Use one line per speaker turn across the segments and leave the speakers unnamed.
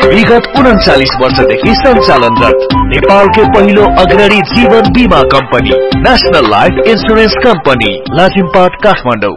विगत 39 वर्षदेखि सञ्चालनरत नेपालकै पहिलो अग्रणी जीवन बीमा company national life insurance company Lazimpat Kathmandu.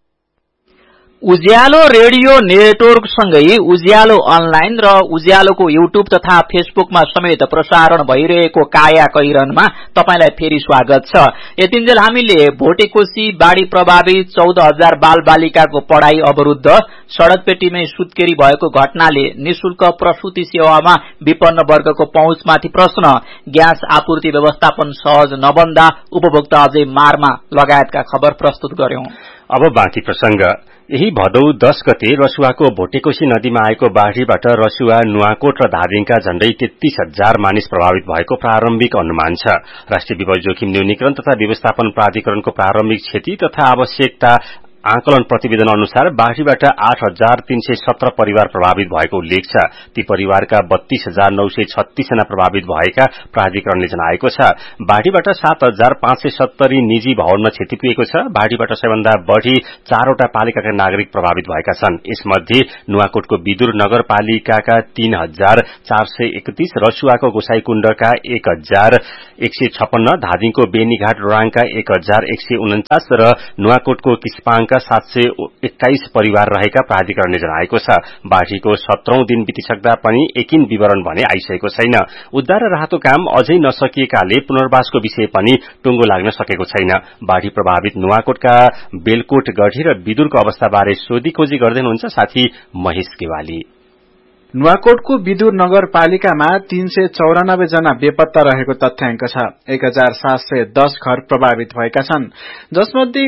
उज्यालो रेडियो नेटवर्क सँगै उज्यालो अनलाइन र उज्यालोको युट्युब तथा फेसबुकमा समेत प्रसारण भइरहेको काया कैरनमा तपाईलाई फेरि स्वागत छ। यतिन्जेल हामीले भोटेकोशी बाढ़ी प्रभावित 14,000 बालबालिकाको पढ़ाई अवरुद्ध, सड़कपेटीमै सुत्केरी भएको घटनाले निशुल्क प्रसूति सेवामा विपन्न वर्गको पहुँचमाथि प्रश्न, ग्यास आपूर्ति व्यवस्थापन सहज नबन्दा उपभोक्ता अझै मारमा लगायतका खबर प्रस्तुत गर्यौं।
अब बाँकी प्रसंग। यही भदौ 10 गते रसुवाको भोटेकोशी नदीमा आएको बाढ़ीबाट रसुवा, नुवाकोट र धादिङका झण्डै 33,000 मानिस प्रभावित भएको प्रारम्भिक अनुमान छ। राष्ट्रिय विपद जोखिम न्यूनीकरण तथा व्यवस्थापन प्राधिकरणको प्रारम्भिक क्षति तथा आवश्यकता आकलन प्रतिवेदन अनुसार बाढ़ीबाट 8,317 परिवार प्रभावित भएको उल्लेख छ। ती परिवारका 32,936 जना प्रभावित भएका प्राधिकरणले जनाएको छ। बाढ़ीबाट 7,570 निजी भवनमा क्षति पुगेको छ। बाढ़ीबाट सबैभन्दा बढ़ी 4वटा पालिकाका नागरिक प्रभावित भएका छन्। यसमध्ये नुवाकोटको विदुर नगरपालिकाका 3,431, रसुवाको गोसाईकुण्डका 1,156, धादिङको बेनीघाट रोराङका 1,149 र नुवाकोटको किस्पाङ 721 परिवार रहेका प्राधिकरणले जनाएको छ। बाढ़ीको 17औं दिन बितिसक्दा पनि एकिन विवरण भने आइसकेको छैन। उद्धार र राहतको काम अझै नसकिएकाले पुनर्वासको विषय पनि टुंगो लाग्न सकेको छैन। बाढ़ी प्रभावित नुवाकोटका बेलकोट गढ़ी र विदुरको अवस्थाबारे सोधीखोजी गर्दै हुनुहुन्छ साथी महेश केवाली।
नुवाकोटको विदुर नगरपालिकामा 394 जना बेपत्ता रहेको तथ्याङ्क छ। 1,710 घर प्रभावित भएका छन्, जसमध्ये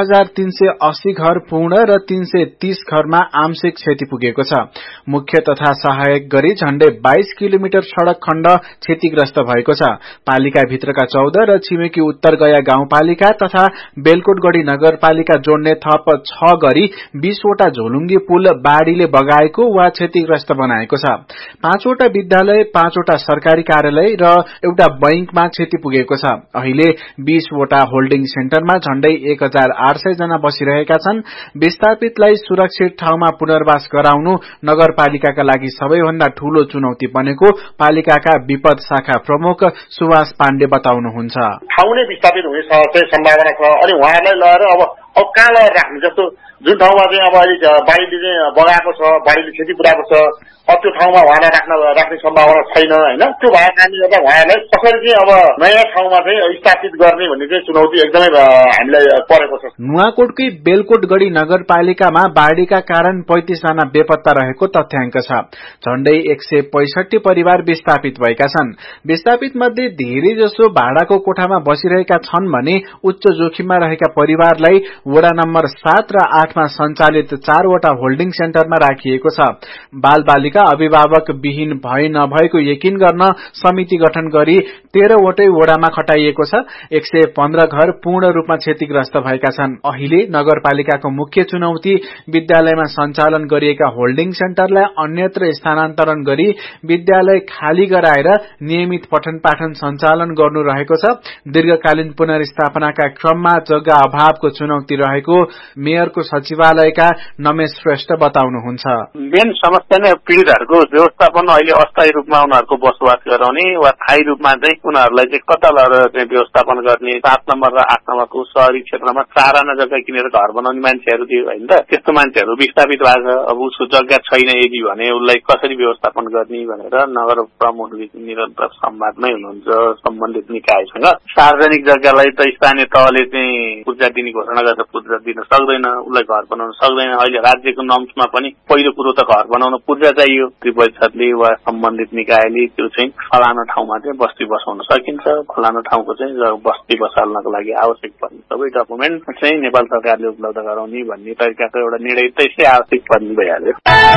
1,380 घर पूर्ण र 330 घरमा आंशिक क्षति पुगेको छ। मुख्य तथा सहायक गरी झण्डै 22 किलोमिटर सड़क खण्ड क्षतिग्रस्त भएको छ। पालिका भित्रका 14 र छिमेकी उत्तर गया गाउँपालिका तथा बेलकोटगढ़ी नगरपालिका जोड्ने थप 6 गरी 20 वटा झोलुङ्गी पुल बाढ़ीले बगाएको वा क्षतिग्रस्त बनाएको छ। 5 वटा विद्यालय, 5 वटा सरकारी कार्यालय र एउटा बैंकमा क्षति पुगेको छ। अहिले 20 वटा होल्डिङ सेन्टरमा झण्डै 1,800 जना बसिरहेका छन्। विस्थापितलाई सुरक्षित ठाउँमा पुनर्वास गराउनु नगरपालिकाका लागि सबैभन्दा ठूलो चुनौती बनेको पालिकाका विपद शाखा प्रमुख सुभाष पाण्डे बताउनुहुन्छ।
ठाउँ नै विस्थापित हुने सम्भावना छ। अनि उहाँलाई लगेर अब कहाँ लगेर राख्ने, जस्तो जुन ठाउँमा चाहिँ अब अहिले बाढ़ीले चाहिँ बगाएको छ, बाढ़ीले क्षति पुर्याएको छ, अब त्यो ठाउँमा उहाँलाई राख्ने सम्भावना छैन हैन। त्यो भएको कारणले गर्दा उहाँलाई कसरी चाहिँ अब नयाँ ठाउँमा चाहिँ स्थापित गर्ने भन्ने चाहिँ चुनौती एकदमै हामीलाई परेको छ।
नुवाकोटकै बेलकोटगढ़ी नगरपालिकामा बाढ़ीका कारण 35 जना बेपत्ता रहेको तथ्याङ्क छ। झण्डै 165 परिवार विस्थापित भएका छन्। विस्थापित मध्ये धेरै जसो भाडाको कोठामा बसिरहेका छन् भने उच्च जोखिममा रहेका परिवारलाई वडा नम्बर 7 र 8 मा सञ्चालित 4 वटा होल्डिङ सेन्टरमा राखिएको छ। बालबालिका अभिभावक विहीन भए नभएको यकिन गर्न समिति गठन गरी 13 वटै वडामा खटाइएको छ। 115 घर पूर्ण रूपमा क्षतिग्रस्त भएका छन्। अहिले नगरपालिकाको मुख्य चुनौती विद्यालयमा सञ्चालन गरिएका होल्डिङ सेन्टरलाई अन्यत्र स्थानान्तरण गरी विद्यालय खाली गराएर नियमित पठन पाठन सञ्चालन गर्नु रहेको छ। दीर्घकालीन पुनर्स्थापनाका क्रममा जग्गा अभावको चुनौती रहेको मेयरको सचिवालयका नमेश श्रेष्ठ बताउनुहुन्छ।
मेन समस्या नै पीडितहरूको व्यवस्थापन अहिले अस्थायी रूपमा उनीहरूको बसोबास गराउने वा स्थायी रूपमा चाहिँ उनीहरूलाई चाहिँ कता लगेर चाहिँ व्यवस्थापन गर्ने। 7 नम्बर र 8 नम्बरको शहरी क्षेत्रमा 4 आना जग्गा किनेर घर बनाउने मान्छेहरू थियो हैन त। त्यस्तो मान्छेहरू विस्थापित भएको छ। अब उसको जग्गा छैन यदि भने उसलाई कसरी व्यवस्थापन गर्ने भनेर नगर प्रमुखले निरन्तर संवादमै हुनुहुन्छ सम्बन्धित निकायसँग। सार्वजनिक जग्गालाई त स्थानीय तहले चाहिँ पूर्जा दिने घोषणा गरेर पूर्जा दिन सक्दैन, उसलाई घर बनाउन सक्दैन। अहिले राज्यको नर्म्समा पनि पहिलो कुरो त घर बनाउन पूर्जा चाहियो। परिषदले वा सम्बन्धित निकायले त्यो चाहिँ फलाना ठाउँमा चाहिँ बस्ती बसाउन सकिन्छ, फलाना ठाउँको चाहिँ बस्ती बसाल्नको लागि आवश्यक पर्ने सबै डकुमेन्ट चाहिँ नेपाल सरकारले उपलब्ध गराउने भन्ने तरिकाको एउटा निर्णय त्यसै आवश्यक पर्ने भइहाल्यो।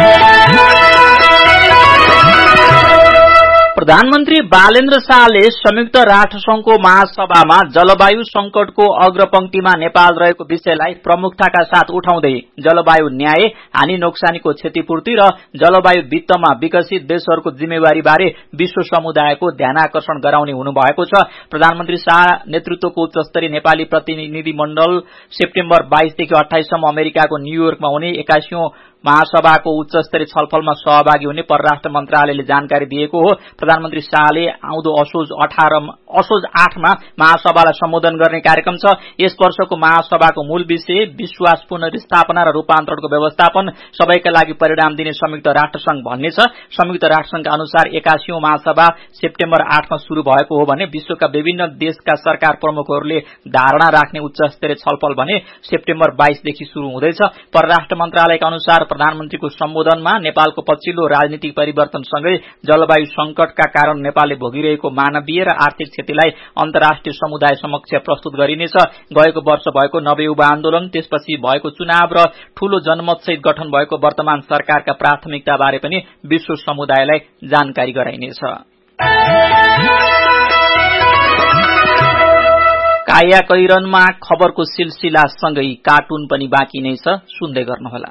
प्रधानमन्त्री बालेन्द्र शाहले संयुक्त राष्ट्रसंघको महासभामा जलवायु संकटको अग्रपंक्तिमा नेपाल रहेको विषयलाई प्रमुखताका साथ उठाउँदै जलवायु न्याय, हानि नोक्सानीको क्षतिपूर्ति र जलवायु वित्तमा विकसित देशहरूको जिम्मेवारी बारे विश्व समुदायको ध्यानाकर्षण गराउने हुनुभएको छ। प्रधानमन्त्री शाह नेतृत्वको उच्चस्तरीय नेपाली प्रतिनिधि मण्डल सेप्टेम्बर 22 देखि 28 सम्म अमेरिकाको न्यूयोर्कमा हुने 81औं महासभाको उच्चस्तरीय छलफलमा सहभागी हुने परराष्ट्र मन्त्रालयले जानकारी दिएको हो। प्रधानमन्त्री शाहले आउँदो असोज 8मा महासभालाई सम्बोधन गर्ने कार्यक्रम छ। यस वर्षको महासभाको मूल विषय विश्वास पुनर्स्थापना र रूपान्तरणको व्यवस्थापन, सबैका लागि परिणाम दिने संयुक्त राष्ट्रसंघ भन्ने छ। संयुक्त राष्ट्रसंघका अनुसार 81औं महासभा सेप्टेम्बर 8मा शुरू भएको हो भने विश्वका विभिन्न देशका सरकार प्रमुखहरूले धारणा राख्ने उच्चस्तरीय छलफल भने सेप्टेम्बर 22देखि शुरू हुँदैछ। परराष्ट्र मन्त्रालयका अनुसार प्रधानमन्त्रीको सम्बोधनमा नेपालको पछिल्लो राजनीतिक परिवर्तनसँगै जलवायु संकटका कारण नेपालले भोगिरहेको मानवीय र आर्थिक क्षतिलाई अन्तर्राष्ट्रिय समुदाय समक्ष प्रस्तुत गरिनेछ। गएको वर्ष भएको नवयुवा आन्दोलन, त्यसपछि भएको चुनाव र ठूलो जनमतसहित गठन भएको वर्तमान सरकारका प्राथमिकताबारे पनि विश्व समुदायलाई जानकारी गराइनेछ। काया कैरनमा खबरको सिलसिला सँगै कार्टुन पनि बाँकी नै छ, सुन्दै गर्नुहोला।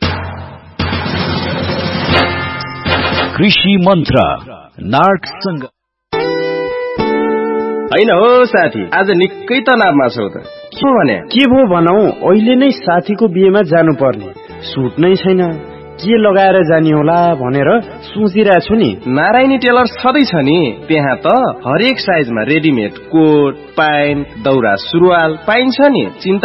कृषि मन्त्र नार्कसँग
हैन हो साथी, आज निकै तनावमा छौ त। के भने?
के भो भनौ, अहिले नै साथीको बिहेमा जानु पर्ने, सुट नै छैन, के लगाएर जाने होला भनेर सोचिरहेको छु नि।
नारायणी टेलर्स छँदैछ नि, त्यहाँ त हरेक साइजमा रेडिमेड कोट, प्यान्ट, दौरा सुरुवाल पाइन्छ नि। चिन्ता